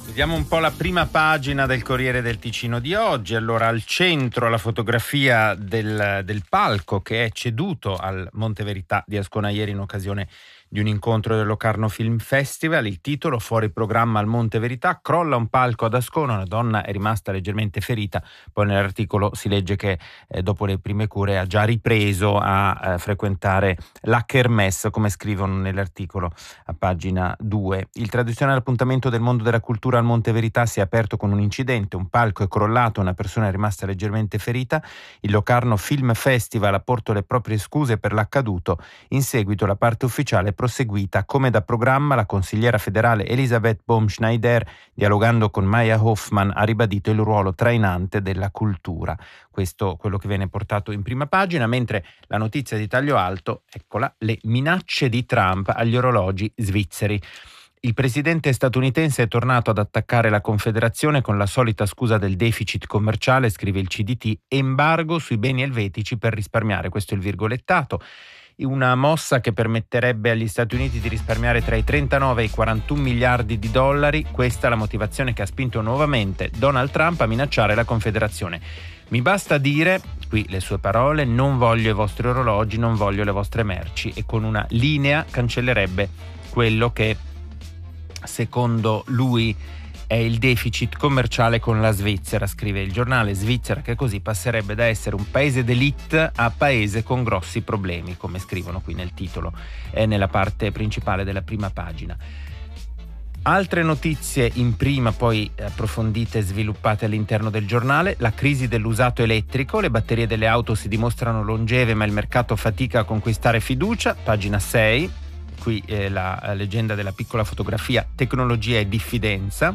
Vediamo un po' la prima pagina del Corriere del Ticino di oggi. Allora, al centro la fotografia del palco che è ceduto al Monte Verità di Ascona ieri in occasione di un incontro del Locarno Film Festival. Il titolo: fuori programma al Monte Verità, crolla un palco ad Ascona, una donna è rimasta leggermente ferita. Poi nell'articolo si legge che dopo le prime cure ha già ripreso a frequentare la Kermesse, come scrivono nell'articolo a pagina 2. Il tradizionale appuntamento del mondo della cultura al Monte Verità si è aperto con un incidente, un palco è crollato, una persona è rimasta leggermente ferita. Il Locarno Film Festival ha portato le proprie scuse per l'accaduto. In seguito la parte ufficiale è proseguita. Come da programma, la consigliera federale Elisabeth Baumschneider, dialogando con Maya Hoffman, ha ribadito il ruolo trainante della cultura. Questo quello che viene portato in prima pagina, mentre la notizia di taglio alto, eccola, le minacce di Trump agli orologi svizzeri. Il presidente statunitense è tornato ad attaccare la Confederazione con la solita scusa del deficit commerciale, scrive il CDT, embargo sui beni elvetici per risparmiare, questo è il virgolettato. Una mossa che permetterebbe agli Stati Uniti di risparmiare tra i 39 e i 41 miliardi di dollari. Questa è la motivazione che ha spinto nuovamente Donald Trump a minacciare la Confederazione. Mi basta dire, qui le sue parole, non voglio i vostri orologi, non voglio le vostre merci, e con una linea cancellerebbe quello che secondo lui è il deficit commerciale con la Svizzera, scrive il giornale. Svizzera che così passerebbe da essere un paese d'élite a paese con grossi problemi, come scrivono qui nel titolo e nella parte principale della prima pagina. Altre notizie in prima, poi approfondite e sviluppate all'interno del giornale. La crisi dell'usato elettrico, le batterie delle auto si dimostrano longeve ma il mercato fatica a conquistare fiducia, pagina 6. Qui la leggenda della piccola fotografia, tecnologia e diffidenza.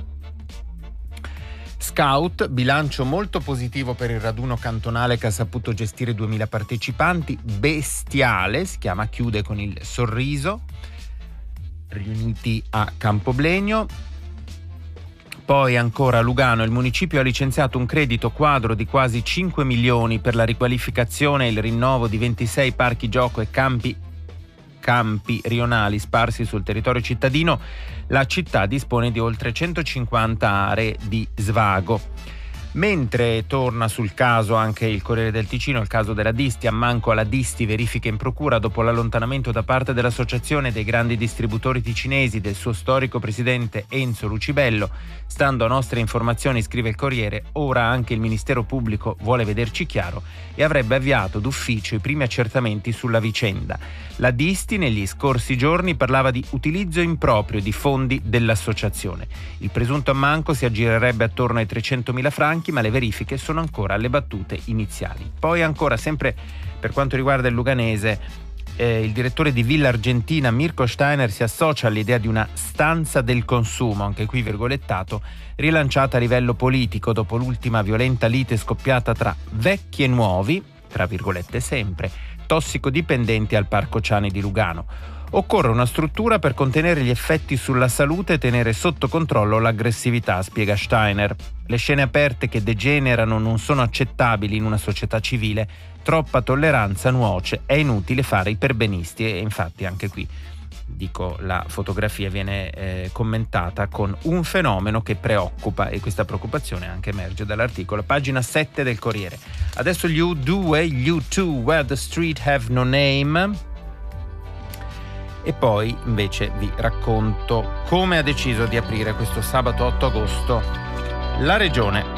Scout, bilancio molto positivo per il raduno cantonale che ha saputo gestire 2000 partecipanti. Bestiale, si chiama, chiude con il sorriso. Riuniti a Campoblegno. Poi ancora Lugano, il municipio ha licenziato un credito quadro di quasi 5 milioni per la riqualificazione e il rinnovo di 26 parchi gioco e campi rionali sparsi sul territorio cittadino. La città dispone di oltre 150 aree di svago. Mentre torna sul caso anche il Corriere del Ticino, il caso della Disti, ammanco alla Disti, verifiche in procura dopo l'allontanamento da parte dell'Associazione dei grandi distributori ticinesi del suo storico presidente Enzo Lucibello. Stando a nostre informazioni, scrive il Corriere, ora anche il Ministero Pubblico vuole vederci chiaro e avrebbe avviato d'ufficio i primi accertamenti sulla vicenda. La Disti negli scorsi giorni parlava di utilizzo improprio di fondi dell'associazione. Il presunto ammanco si aggirerebbe attorno ai 300.000 franchi, ma le verifiche sono ancora alle battute iniziali. Poi ancora, sempre per quanto riguarda il luganese, il direttore di Villa Argentina Mirko Steiner si associa all'idea di una stanza del consumo, anche qui virgolettato, rilanciata a livello politico dopo l'ultima violenta lite scoppiata tra vecchi e nuovi, tra virgolette sempre, tossicodipendenti al Parco Ciani di Lugano. Occorre una struttura per contenere gli effetti sulla salute e tenere sotto controllo l'aggressività, spiega Steiner. Le scene aperte che degenerano non sono accettabili in una società civile, troppa tolleranza nuoce, è inutile fare i perbenisti. E infatti anche qui, dico, la fotografia viene commentata con un fenomeno che preoccupa, e questa preoccupazione anche emerge dall'articolo, pagina 7 del Corriere. Adesso gli U2, Where the Street Have No Name. E poi invece vi racconto come ha deciso di aprire questo sabato 8 agosto la Regione